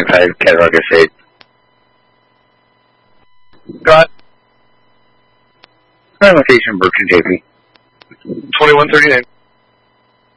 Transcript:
195 Cattaraugus 8. Got Current location, Berkshire JP. 2139.